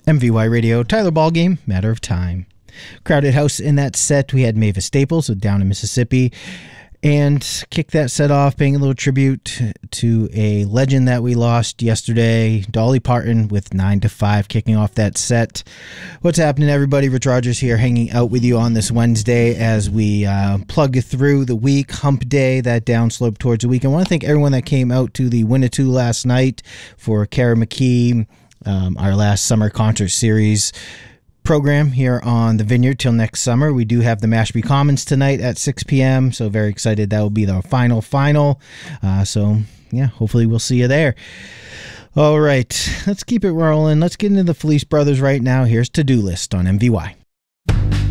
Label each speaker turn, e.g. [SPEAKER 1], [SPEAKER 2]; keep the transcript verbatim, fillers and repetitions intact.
[SPEAKER 1] M V Y Radio, Tyler Ballgame, Matter of Time. Crowded House in that set. We had Mavis Staples with Down in Mississippi. And kick that set off, paying a little tribute to a legend that we lost yesterday, Dolly Parton with nine to five, kicking off that set. What's happening, everybody? Rich Rogers here, hanging out with you on this Wednesday as we uh, plug through the week, hump day, that downslope towards the week. I want to thank everyone that came out to the Winnetou last night for Kara McKee, um, our last summer concert series program here on the Vineyard till next summer. We do have the Mashpee Commons tonight at six p.m. So very excited. That will be the final, final. Uh, so yeah, hopefully we'll see you there. All right, let's keep it rolling. Let's get into the Felice Brothers right now. Here's To-Do List on M V Y.